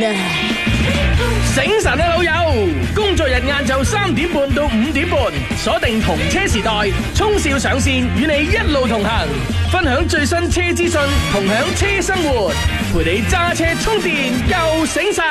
醒神啊老友！工作日晏晝3點半到5點半，鎖定同車時代，聰少上線與你一路同行，分享最新車資訊，同享車生活，陪你揸車充電又醒神。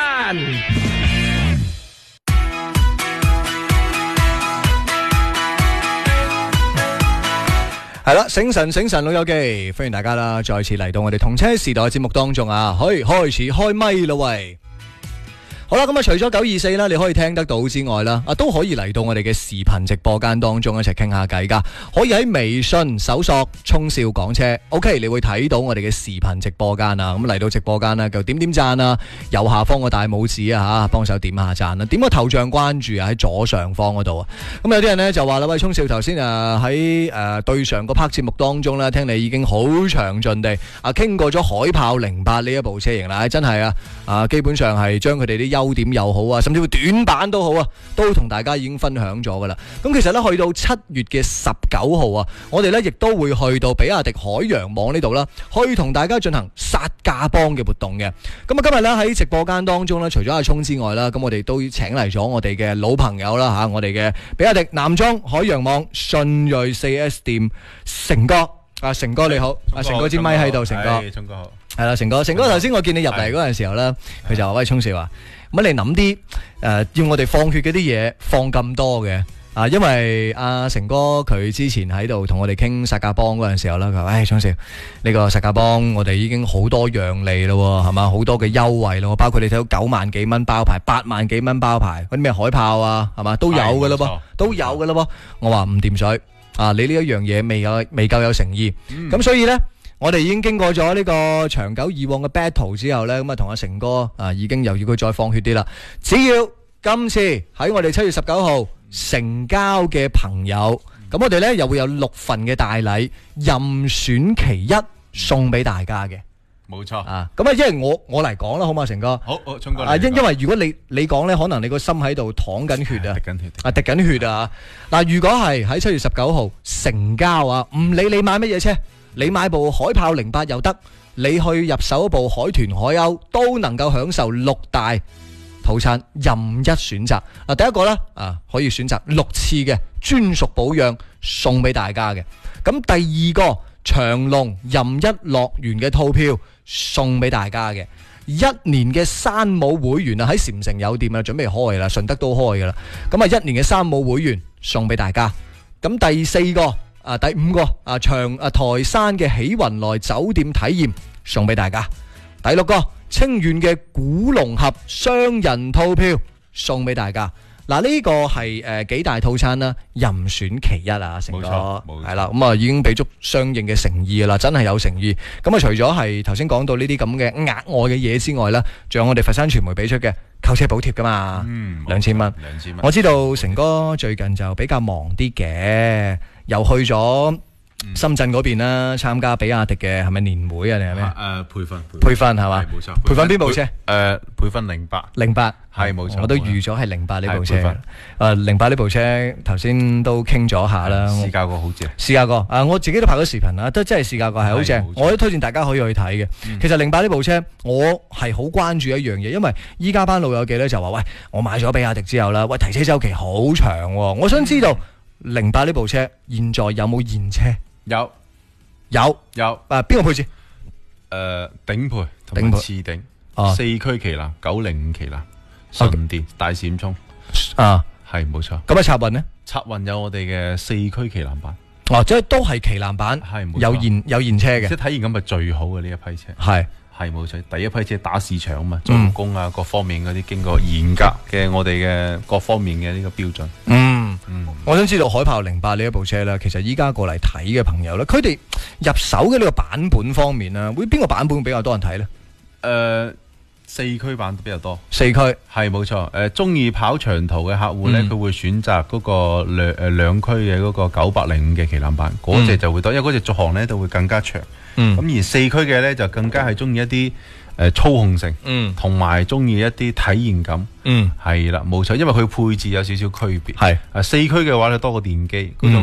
係啦，醒神老友記，歡迎大家啦，再次嚟到我哋同車時代節目當中啊，可以開始開咪啦喂！好啦，咁啊，除咗924啦，你可以聽得到之外啦，都可以嚟到我哋嘅視頻直播間當中一齊傾下偈噶。可以喺微信搜索聰少講車 ，OK， 你會睇到我哋嘅視頻直播間啊。咁嚟到直播間啦，就點讚啊，右下方個大拇指啊吓，幫手點下讚啊，點個頭像關注啊，喺左上方嗰度啊。咁有啲人呢就話啦，喂，聰少頭先喺對上個 part 節目當中呢，聽你已經好詳盡地傾過咗海豹08呢一部車型啦，真係基本上係將佢哋啲優點又好啊，甚至乎短板都好啊，都同大家已經分享咗噶啦。咁其實咧，去到7月嘅19號啊，我哋咧亦都會去到比亞迪海洋網呢度啦，去同大家進行殺價幫嘅活動嘅。咁啊，今日咧喺直播間當中咧，除咗阿聰之外啦，咁我哋都請嚟咗我哋嘅老朋友啦吓，我哋嘅比亞迪男裝海洋網順銳 4S 店成哥。成哥你好，成哥支咪喺度，成哥， 聰哥好。 係啦，成哥頭先我見你入嚟嗰陣時候咧，佢就話喂，聰少啊，乜你諗啲要我哋放血嗰啲嘢放咁多嘅因為成哥佢之前喺度同我哋傾殺價幫嗰陣時候啦，佢話聰少呢個殺價幫我哋已經好多讓利咯，係嘛，好多嘅優惠咯，包括你睇到9萬幾蚊包牌，8萬幾蚊包牌，嗰啲咩海豹啊，係嘛都有㗎咯噃，都有㗎咯噃。我話唔掂水你呢一樣嘢未夠有誠意，咁所以呢。我哋已經經過咗呢個長久以往嘅 battle 之後呢，咁同阿成哥已經又要佢再放血啲啦。只要今次喺我哋7月19號成交嘅朋友，咁我哋呢又會有6份嘅大禮，任選其一送俾大家嘅。 冇錯咁因為我嚟講啦，好嘛，成哥。 好，聰哥因為如果你講呢，可能你個心喺度淌緊血滴緊血啊。嗱，如果係喺7月19號成交唔理你買乜嘢車。你買部海豹08又得，你去入手一部海豚海鷗都能夠享受6大套餐，任一選擇。第一個呢可以選擇6次嘅專屬保養送俾大家嘅。咁第二個長隆任一樂園嘅套票送俾大家嘅。1年嘅山姆會員喺禪城有店準備開啦，順德都開噶啦。咁1年嘅山姆會員送俾大家。咁第4個。第5個台山嘅喜雲來酒店體驗送俾大家。第6個清遠嘅古龍峽雙人套票送俾大家。嗱，呢個係幾大套餐啦，任選其一成哥係啦，咁已經俾足相應嘅誠意啦，真係有誠意。咁除咗係頭先講到呢啲咁嘅額外嘅嘢之外呢，仲有我哋佛山傳媒俾出嘅購車補貼噶嘛，2000蚊。我知道成哥最近就比較忙啲嘅，又去咗深圳嗰邊啦，參加比亞迪嘅係咪年會定係咩？培訓係嘛？冇錯。培訓邊部車？ 培訓08係冇錯。 我都預咗係08呢部車。08呢部車頭先都傾咗下啦。 試駕過好正。 試駕過我自己都拍咗視頻啦，都真係試駕過係好正。我都推薦大家可以去睇嘅。其實08呢部車我係好關注一樣嘢，因為依家班老友記咧就話喂，我買咗比亞迪之後啦，喂，提車周期好長喎。我想知道08呢部車現在有冇現車？有邊個配置？ 頂配同埋次頂，4驅旗艦905旗艦純電大閃衝係冇錯。 咁插運呢？ 插運有我哋嘅4驅旗艦版， 即係都係旗艦版，有現車嘅， 即係體驗感係最好嘅呢一批車。係冇錯，第一批車打市場啊嘛，做工各方面嗰啲經過嚴格嘅我哋嘅各方面嘅呢個標準。 我想知道海豹08呢一部車咧，其實依家過嚟睇嘅朋友咧，佢哋入手嘅呢個版本方面咧，會邊個版本比較多人睇咧 ？4驅版比較多。 4驅係冇錯。中意跑長途嘅客戶咧，佢會選擇嗰個兩驅嘅嗰個905嘅旗艦版，嗰隻就會多，因為嗰隻續航咧就會更加長。咁而4驅嘅咧就更加係中意一啲操控性，同埋中意一啲體驗感，係啦，冇錯，因為佢配置有少少區別。係4驅嘅話咧多個電機，嗰種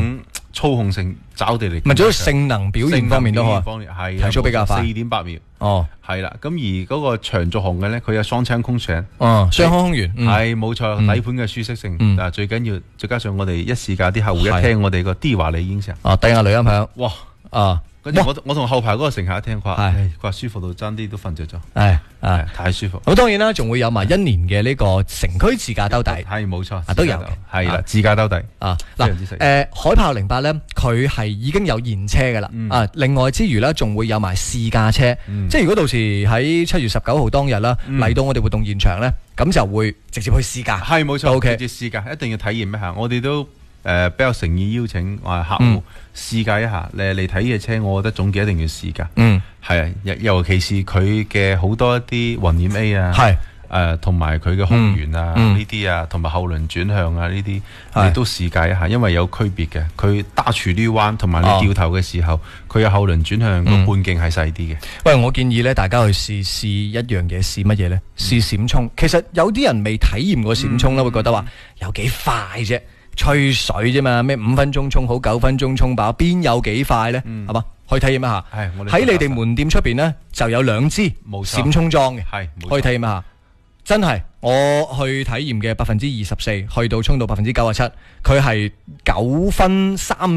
操控性找地力， 咪主要性能表現方面都好啊， 係提速比較快 4.8秒。 哦， 係啦，咁而嗰個長續航嘅咧，佢有雙槍空調， 雙腔空懸， 係冇錯，底盤嘅舒適性，但係最緊要，再加上我哋一試駕啲客戶一聽我哋個低華里音響， 低壓雷音響， 哇，跟住我同後排嗰個乘客一聽，佢話舒服到爭啲都瞓着咗，太舒服。 咁當然啦，仲會有埋1年嘅呢個城區自駕兜底， 係冇錯， 都有嘅， 係啦，自駕兜底海豹08咧，佢係已經有現車噶啦，另外之餘咧，仲會有埋試駕車，即係如果到時喺7月19號當日啦，嚟到我哋活動現場咧，咁就會直接去試駕， 係冇錯，直接試駕，一定要體驗一下，我哋都。比較誠意邀請我係客戶試駕一下，你嚟睇嘅車，我覺得總結一定要試駕。係啊，尤其是佢嘅好多一啲混染 A 啊，同埋佢嘅空懸啊呢啲啊，同埋後輪轉向啊呢啲，你都試駕一下，因為有區別嘅。佢打住啲彎，同埋你掉頭嘅時候，佢有後輪轉向個半徑係細啲嘅。 喂，我建議咧，大家去試一樣嘢，試乜嘢咧？試閃衝。其實有啲人未體驗過閃衝咧，會覺得話有幾快啫。吹水啫嘛，咩5分鐘充好9分鐘充飽，邊有幾快呢？係嘛，可以體驗一下。喺你哋門店出邊呢，就有2支閃充裝嘅，可以體驗一下。真係我去體驗嘅24%，去到衝到97%，佢係9分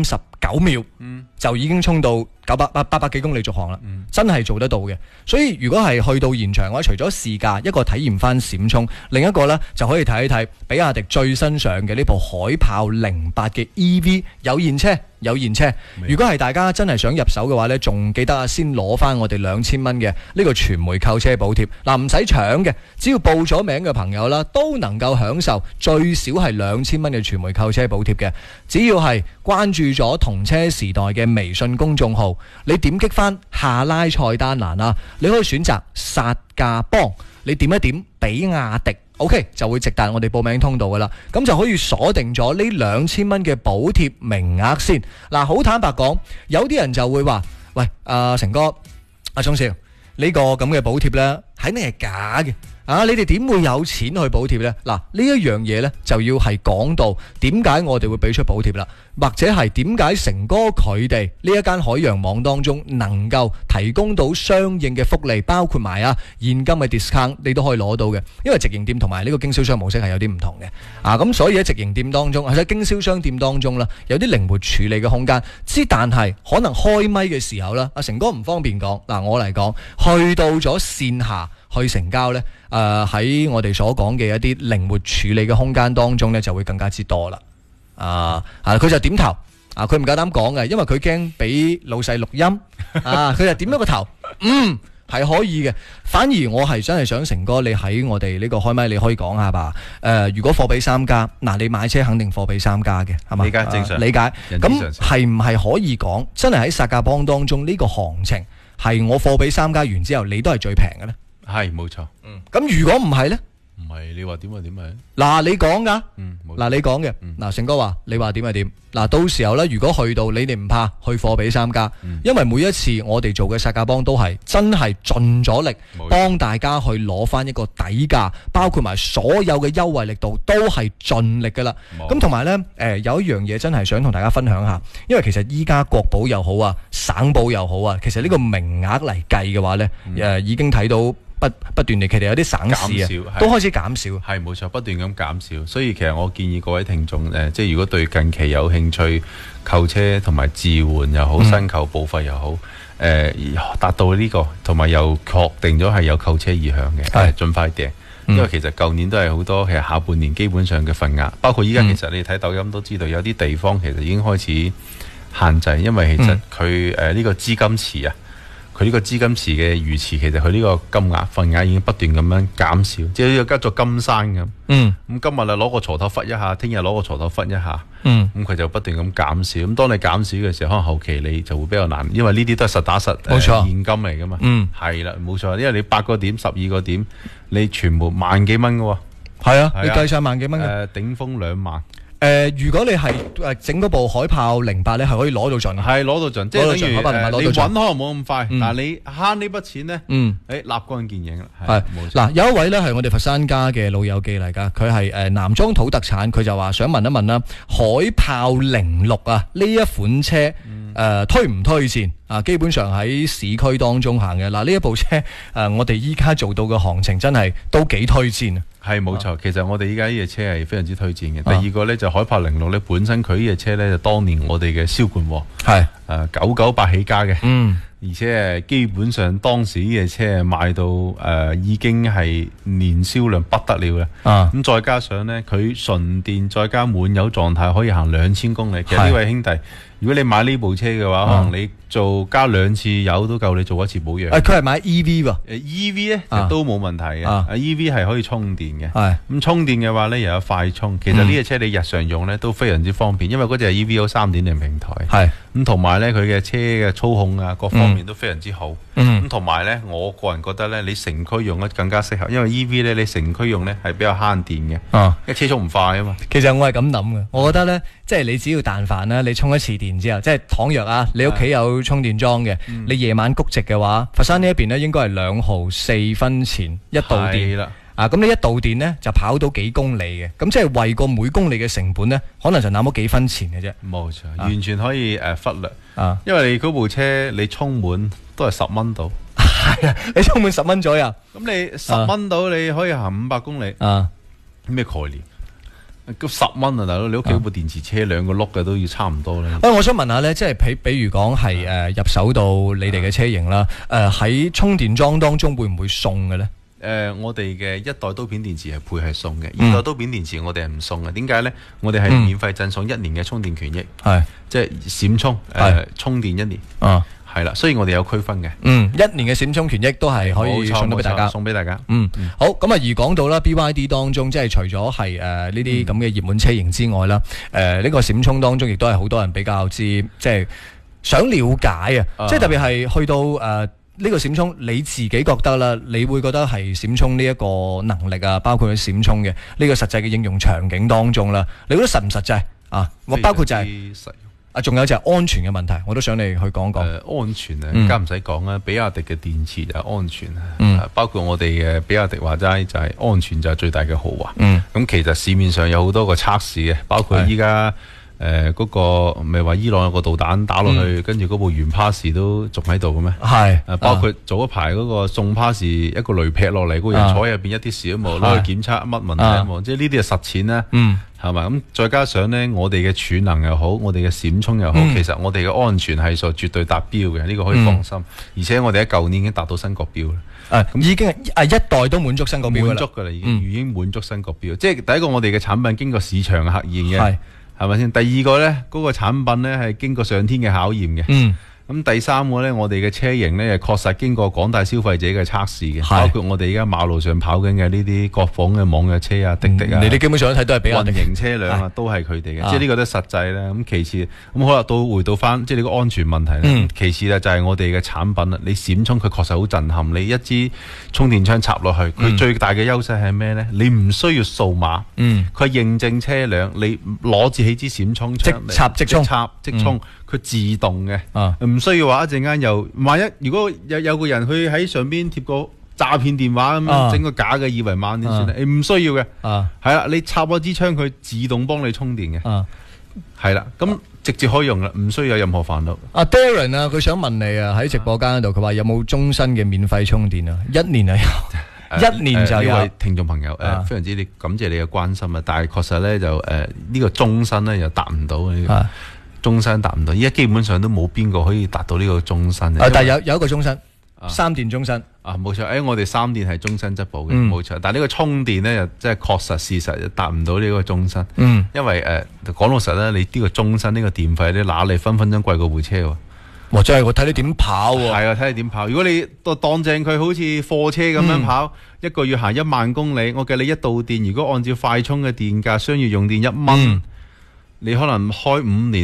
39秒，就已經衝到800幾公里續航啦，真係做得到嘅。所以如果係去到現場嘅話，除咗試駕一個體驗翻閃充，另一個呢就可以睇一睇比亞迪最新上嘅呢部海豹08嘅 EV 有現車。如果係大家真係想入手嘅話呢，仲記得先攞翻我哋2000蚊嘅呢個全枚購車補貼。嗱，唔使搶嘅，只要報咗名嘅朋友啦，都能夠享受最少係2000蚊嘅全枚購車補貼嘅。只要係關注咗同車時代嘅微信公眾號，你點擊翻下拉菜單欄啊，你可以選擇殺價幫，你點一點比亞迪。OK， 就會直達我哋報名通道噶啦，咁就可以鎖定咗呢2000蚊嘅補貼名額先。嗱，好坦白講，有啲人就會話，喂，成哥，阿鐘少，呢個咁嘅補貼呢，肯定係假嘅。你哋點會有錢去補貼呢？嗱，呢一樣嘢呢，就要係講到點解我哋會俾出補貼啦，或者係點解成哥佢哋呢一間海洋網當中能夠提供到相應嘅福利，包括埋現金嘅 discount， 你都可以攞到嘅。因為直營店同埋呢個經銷商模式係有啲唔同嘅，咁所以喺直營店當中，或者經銷商店當中啦，有啲靈活處理嘅空間。但係可能開咪嘅時候啦，阿成哥唔方便講。嗱，我嚟講，去到咗線下去成交呢，喺我哋所講嘅一啲靈活處理嘅空間當中呢，就會更加之多啦。佢就點頭，佢唔夠膽講嘅，因為佢驚俾老細錄音。佢就點咗個頭，係可以嘅。反而我係真係想成哥，你喺我哋呢個開咪，你可以講下吧。如果貨比三家，你買車肯定貨比三家嘅，係嘛？ 理解正常， 理解。咁係唔係可以講，真係喺殺價幫當中呢個行情係我貨比三家完之後，你都係最平嘅呢？ 係冇錯。 咁如果唔係呢？ 唔係你話點啊點啊？ 嗱，你講噶，你講嘅，嗱，成哥話你話點係點？嗱，到時候咧，如果去到你哋唔怕去貨比三家，因為每一次我哋做嘅殺價幫都係真係盡咗力幫大家去攞翻一個底價，包括埋所有嘅優惠力度都係盡力噶啦。咁同埋呢，有一樣嘢真係想同大家分享下，因為其實依家國保又好啊，省保又好啊，其實呢個名額嚟計嘅話呢，已經睇到。不斷地，其實有啲省市都開始減少， 係冇錯，不斷咁減少。所以其實我建議各位聽眾即係如果對近期有興趣購車同埋置換又好，新購保費又好，達到呢個，同埋又確定咗係有購車意向嘅，盡快訂。因為其實舊年都係好多，其實下半年基本上嘅份額，包括依家其實你睇抖音都知道，有啲地方其實已經開始限制，因為其實佢呢個資金池啊。佢呢個資金池嘅魚池，其實佢呢個金額份額已經不斷咁樣減少，即係好似加咗金山咁。咁今日攞個鋤頭忽一下，聽日攞個鋤頭忽一下。咁佢就不斷咁減少。咁當你減少嘅時候，可能後期你就會比較難，因為呢啲都係實打實冇錯現金嚟噶嘛。係啦，冇錯，因為你8個點、12個點，你全部萬幾蚊嘅喎。 係啊，你計晒萬幾蚊嘅。 頂峰2萬。 如果你係整嗰部海豹08咧，係可以攞到盡， 係攞到盡，即係等於你揾可能冇咁快，但係你慳呢筆錢咧，立竿見影啦。係嗱，有一位咧係我哋佛山家嘅老友記嚟㗎，佢係南莊土特產，佢就話想問一問啦，海豹06啊呢一款車推唔推薦啊？基本上喺市區當中行嘅嗱，呢一部車我哋依家做到嘅行情真係都幾推薦啊！ 係冇錯，其實我哋依家呢隻車係非常之推薦嘅。第二個咧就海豹06咧，本身佢呢隻車咧就當年我哋嘅銷冠王，係998起家嘅，而且基本上當時呢隻車賣到已經係年銷量不得了嘅。咁再加上咧佢純電再加滿油狀態可以行2000公里。其實呢位兄弟，如果你買呢部車嘅話，可能你做加2次油都夠你做一次保養。佢係買 EV 喎 ，EV 咧都冇問題嘅。EV 係可以充電嘅。咁充電嘅話咧又有快充。其實呢隻車你日常用咧都非常之方便，因為嗰隻係 EVO 3.0平台。咁同埋咧佢嘅車嘅操控啊各方面都非常之好。咁同埋咧，我個人覺得咧，你城區用咧更加適合，因為 EV 咧你城區用咧係比較慳電嘅。因為車速唔快啊嘛。其實我係咁諗嘅，我覺得咧，即係你只要但凡啦，你充一次電之後，即係倘若啊，你屋企有充電樁嘅，你夜晚谷直嘅話，佛山呢一邊咧應該係2毫4分錢一度電啦。咁你一度電咧就跑到幾公里嘅，咁即係為個每公里嘅成本咧，可能就那麼幾分錢嘅啫。冇錯，完全可以忽略。因為你嗰部車你充滿都係10蚊到。係啊，你充滿10蚊左右，咁你10蚊到你可以行500公里。咩概念？咁10蚊啊，大佬！你屋企部電池車2個轆嘅都要差唔多啦。我想問下咧，即係比如講係入手到你哋嘅車型啦，喺充電樁當中會唔會送嘅咧？我哋嘅1代刀片電池係配係送嘅，2代刀片電池我哋係唔送嘅。點解咧？我哋係免費贈送1年嘅充電權益，即係閃充充電1年。係啦，所以我哋有區分嘅。1年嘅閃充權益都係可以送到俾大家，送俾大家。好，咁啊，而講到啦 BYD 當中，即係除咗係呢啲咁嘅熱門車型之外啦，呢個閃充當中亦都係好多人比較之即係想了解啊，即係特別係去到呢個閃充，你自己覺得啦，你會覺得係閃充呢一個能力啊，包括佢閃充嘅呢個實際嘅應用場景當中啦，你覺得實唔實際啊？包括就係仲有就係安全嘅問題，我都想你去講講。安全啊，更加唔使講啦，比亞迪嘅電池就係安全啊。包括我哋嘅比亞迪話齋就係安全就係最大嘅豪華。咁其實市面上有好多個測試嘅，包括依家嗰個咪話伊朗有個導彈打落去，跟住嗰部原 pass 都仲喺度嘅咩？係。包括早一排嗰個送 pass 一個雷劈落嚟，嗰個人坐喺入邊一啲事都冇，攞去檢測乜問題都冇，即係呢啲係實踐啦。係嘛？咁再加上咧，我哋嘅儲能又好，我哋嘅閃充又好，其實我哋嘅安全係數絕對達標嘅，呢個可以放心。而且我哋喺舊年已經達到新國標啦。咁已經係1代都滿足新國標啦。滿足㗎啦，已經滿足新國標。即係第一個，我哋嘅產品經過市場嘅核驗嘅，係咪先？第二個咧，嗰個產品咧係經過上天嘅考驗嘅。咁第三個咧，我哋嘅車型咧，確實經過廣大消費者嘅測試嘅，包括我哋而家馬路上跑緊嘅呢啲各房嘅網約車啊、滴滴啊，你哋基本上睇都係比亞迪運營車輛啊，都係佢哋嘅，即係呢個都實際啦。咁其次，咁好啦，到回到翻即係呢個安全問題咧。其次咧就係我哋嘅產品啦，你閃充佢確實好震撼，你一支充電槍插落去，佢最大嘅優勢係咩咧？你唔需要掃碼，佢認證車輛，你攞住起支閃充槍即插即充。佢自動嘅，唔需要話一陣間又萬一如果有個人去喺上邊貼個詐騙電話咁樣整個假嘅二維碼點算咧？唔需要嘅，係啦，你插咗支槍佢自動幫你充電嘅，係啦，咁直接可以用啦，唔需要有任何煩惱。阿 Darren 啊，佢想問你啊，喺直播間嗰度，佢話有冇終身嘅免費充電啊？1年啊有，1年就有。呢位聽眾朋友，非常之感謝你嘅關心啊！但係確實咧就呢個終身咧又達唔到呢個。終身達唔到，依家基本上都冇邊個可以達到呢個終身。但係有一個終身，3電終身。冇錯，我哋3電係終身質保嘅，冇錯。但係呢個充電咧，又即係確實事實達唔到呢個終身。因為講老實咧，你呢個終身呢個電費咧，嗱你分分鐘貴過部車喎。哇！真係我睇你點跑喎。係啊，睇你點跑。如果你當正佢好似貨車咁樣跑，一個月行1萬公里，我計你1度電，如果按照快充嘅電價，商業用電1蚊，你可能開5年。